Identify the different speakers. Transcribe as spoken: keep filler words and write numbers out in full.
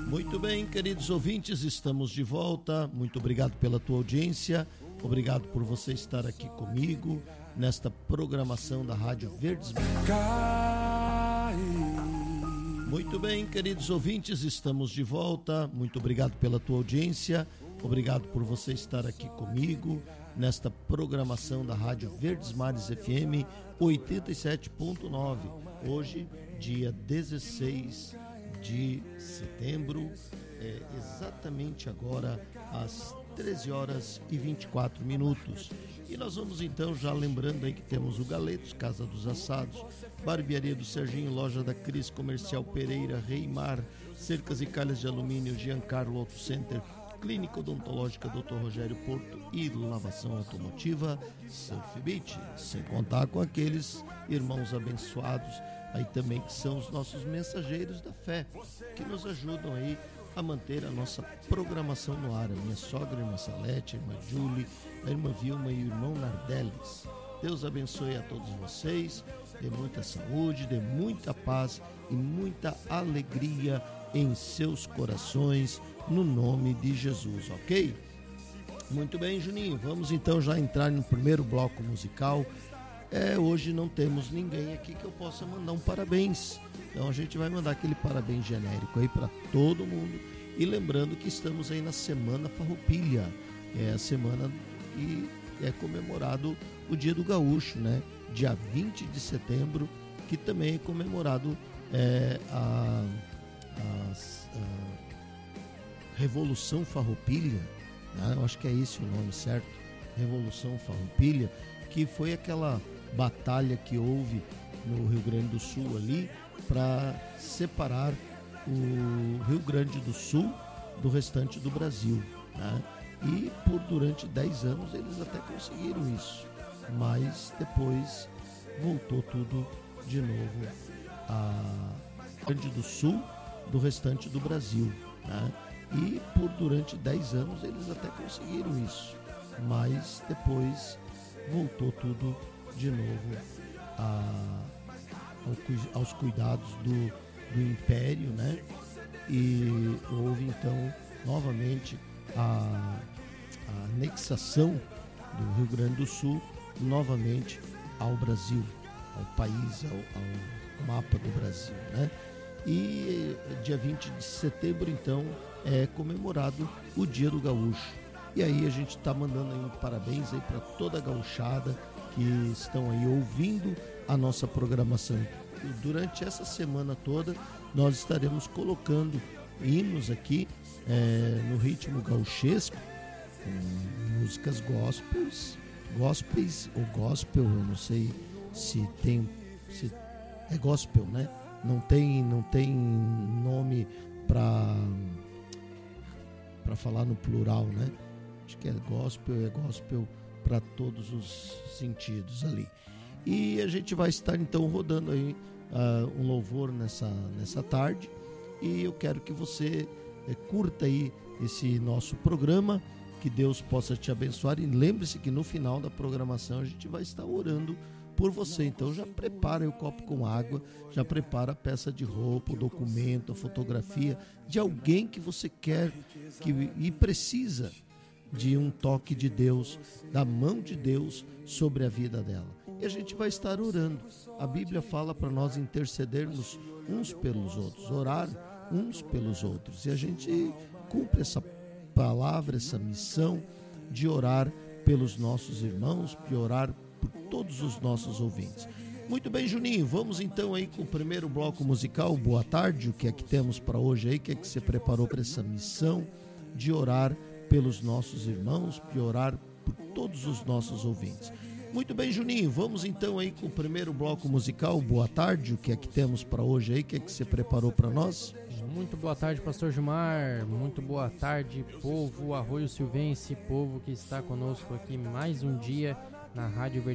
Speaker 1: Muito bem, queridos ouvintes, estamos de volta. Muito obrigado pela tua audiência. Obrigado por você estar aqui comigo nesta programação da Rádio Verdes Mares. Muito bem, queridos ouvintes, estamos de volta. Muito obrigado pela tua audiência. Obrigado por você estar aqui comigo nesta programação da Rádio Verdes Mares F M oitenta e sete ponto nove. Hoje, dia dezesseis de setembro, é, exatamente agora às treze horas e vinte e quatro minutos. E nós vamos então, já lembrando aí que temos o Galetos, Casa dos Assados, Barbearia do Serginho, Loja da Cris, Comercial Pereira, Reimar, Cercas e Calhas de Alumínio, Giancarlo Auto Center, Clínica Odontológica doutor Rogério Porto e Lavação Automotiva Surf Beach, sem contar com aqueles irmãos abençoados aí também que são os nossos mensageiros da fé, que nos ajudam aí a manter a nossa programação no ar. A minha sogra, a irmã Salete, a irmã Julie, a irmã Vilma e o irmão Nardeles. Deus abençoe a todos vocês, dê muita saúde, dê muita paz e muita alegria em seus corações, no nome de Jesus, ok? Muito bem, Juninho, vamos então já entrar no primeiro bloco musical. É, hoje não temos ninguém aqui que eu possa mandar um parabéns, então a gente vai mandar aquele parabéns genérico aí para todo mundo. E lembrando que estamos aí na Semana Farroupilha, é a semana que é comemorado o Dia do Gaúcho, né? Dia vinte de setembro, que também é comemorado é, a, a, a Revolução Farroupilha, né? Eu acho que é esse o nome certo, Revolução Farroupilha, que foi aquela batalha que houve no Rio Grande do Sul ali para separar o Rio Grande do Sul do restante do Brasil, né? E por durante dez anos eles até conseguiram isso, mas depois voltou tudo de novo a Rio Grande do Sul do restante do Brasil, né? E por durante dez anos eles até conseguiram isso, mas depois voltou tudo de novo a, ao, aos cuidados do, do Império, né? E houve então novamente a, a anexação do Rio Grande do Sul novamente ao Brasil, ao país, ao, ao mapa do Brasil, né? E dia vinte de setembro então é comemorado o Dia do Gaúcho. E aí a gente está mandando aí um parabéns aí para toda a gauchada que estão aí ouvindo a nossa programação. E durante essa semana toda nós estaremos colocando hinos aqui é, no ritmo gauchesco, com músicas gospels, gospels ou gospel, eu não sei se tem, se é gospel, né? Não tem, não tem nome para para falar no plural, né? Acho que é gospel, é gospel para todos os sentidos ali. E a gente vai estar então rodando aí uh, um louvor nessa, nessa tarde, e eu quero que você eh, curta aí esse nosso programa, que Deus possa te abençoar, e lembre-se que no final da programação a gente vai estar orando por você. Então já prepara o copo com água, já prepara a peça de roupa, o documento, a fotografia de alguém que você quer que, e precisa de um toque de Deus, da mão de Deus sobre a vida dela. E a gente vai estar orando. A Bíblia fala para nós intercedermos uns pelos outros, orar uns pelos outros. E a gente cumpre essa palavra, essa missão de orar pelos nossos irmãos, de orar por todos os nossos ouvintes. Muito bem, Juninho, vamos então aí com o primeiro bloco musical. Boa tarde, o que é que temos para hoje aí? O que é que você preparou para essa missão de orar pelos nossos irmãos, de orar por todos os nossos ouvintes? Muito bem, Juninho, vamos então aí com o primeiro bloco musical. Boa tarde, o que é que temos para hoje aí? O que é que você preparou para nós?
Speaker 2: Muito boa tarde, pastor Gilmar. Muito boa tarde, povo Arroio Silvense, povo que está conosco aqui mais um dia na Rádio Verdes